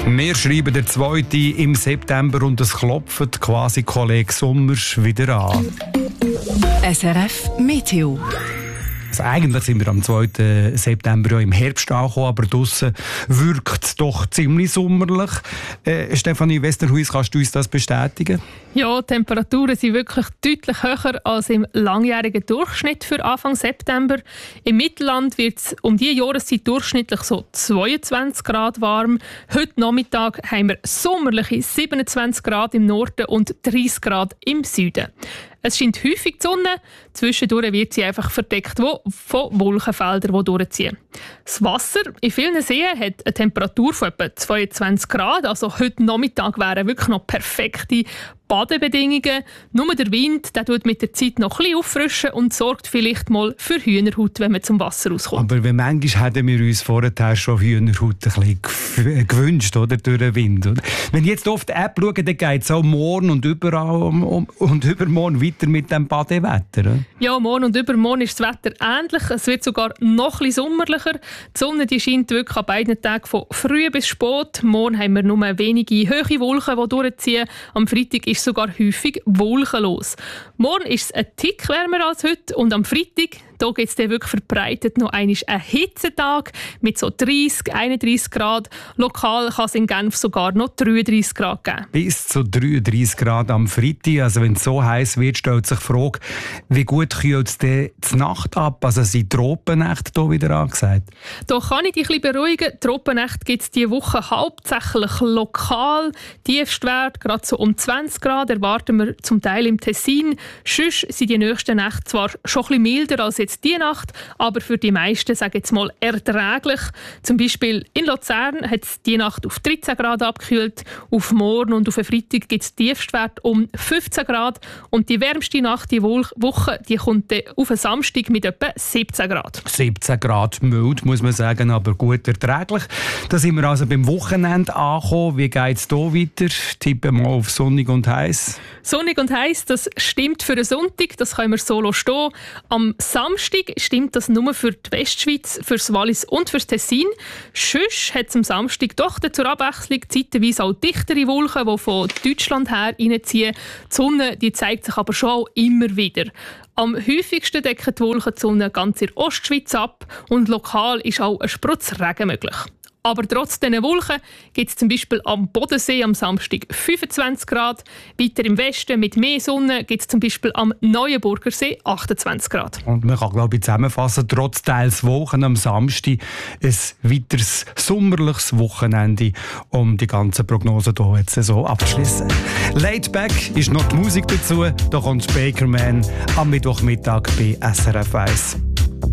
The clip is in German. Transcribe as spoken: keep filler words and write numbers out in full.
Wir schreiben den zweiten im September und es klopft quasi Kollege Sommers wieder an. S R F Meteo. Also eigentlich sind wir am zweiten September ja im Herbst angekommen, aber draussen wirkt es doch ziemlich sommerlich. Äh, Stefanie Westerhuis, kannst du uns das bestätigen? Ja, die Temperaturen sind wirklich deutlich höher als im langjährigen Durchschnitt für Anfang September. Im Mittelland wird es um diese Jahreszeit durchschnittlich so zweiundzwanzig Grad warm. Heute Nachmittag haben wir sommerliche siebenundzwanzig Grad im Norden und dreißig Grad im Süden. Es scheint häufig die Sonne, zwischendurch wird sie einfach verdeckt von Wolkenfeldern, die durchziehen. Das Wasser in vielen Seen hat eine Temperatur von etwa zweiundzwanzig Grad, also heute Nachmittag wären wirklich noch perfekte Badebedingungen. Nur der Wind, der tut mit der Zeit noch ein bisschen auffrischen und sorgt vielleicht mal für Hühnerhaut, wenn man zum Wasser rauskommt. Aber manchmal hätten wir uns vorher schon Hühnerhaut ein bisschen gewünscht, oder, durch den Wind. Oder? Wenn ich jetzt auf die App schaue, dann geht es auch morgen und überall um, um, und übermorgen weiter mit dem Badewetter. Oder? Ja, morgen und übermorgen ist das Wetter ähnlich. Es wird sogar noch ein bisschen sommerlicher. Die Sonne die scheint wirklich an beiden Tagen von früh bis spät. Morgen haben wir nur wenige hohe Wolken, die durchziehen. Am Freitag ist sogar häufig wolkenlos. Morgen ist es ein Tick wärmer als heute und am Freitag da gibt es wirklich verbreitet noch einmal einen Hitzetag mit so dreißig, einunddreißig Grad. Lokal kann es in Genf sogar noch dreiunddreißig Grad geben. Bis zu dreiunddreißig Grad am Freitag. Also wenn es so heiß wird, stellt sich die Frage, wie gut kühlt es denn die Nacht ab? Also sind Tropennächte hier wieder angesagt? Da kann ich dich ein bisschen beruhigen. Tropennächte gibt es diese Woche hauptsächlich lokal. Tiefstwert, gerade so um zwanzig Grad, erwarten wir zum Teil im Tessin. Sonst sind die nächsten Nächte zwar schon ein bisschen milder als jetzt die Nacht, aber für die meisten, sage ich jetzt mal, erträglich. Zum Beispiel in Luzern hat es die Nacht auf dreizehn Grad abgekühlt, auf morgen und auf Freitag gibt es Tiefstwert um fünfzehn Grad und die wärmste Nacht die Woche die kommt dann auf einen Samstag mit etwa siebzehn Grad. siebzehn Grad mild, muss man sagen, aber gut erträglich. Da sind wir also beim Wochenende angekommen. Wie geht es hier weiter? Tippen mal auf sonnig und heiß. Sonnig und heiß, das stimmt für einen Sonntag, das können wir so stehen. Am Samstag stimmt das nur für die Westschweiz, für das Wallis und für das Tessin. Sonst hat es am Samstag doch zur Abwechslung zeitweise auch dichtere Wolken, die von Deutschland her reinziehen. Die Sonne die zeigt sich aber schon auch immer wieder. Am häufigsten decken die Wolken die Sonne ganz in der Ostschweiz ab und lokal ist auch ein Sprutz Regen möglich. Aber trotz dieser Wolken gibt es zum Beispiel am Bodensee am Samstag fünfundzwanzig Grad. Weiter im Westen mit mehr Sonne gibt es zum Beispiel am Neuenburger See achtundzwanzig Grad. Und man kann, glaube ich, zusammenfassen, trotz teils Wochen am Samstag ein weiteres sommerliches Wochenende, um die ganzen Prognosen hier jetzt so abzuschließen. Laid Back ist noch die Musik dazu. Da kommt Bakerman am Mittwochmittag bei S R F eins.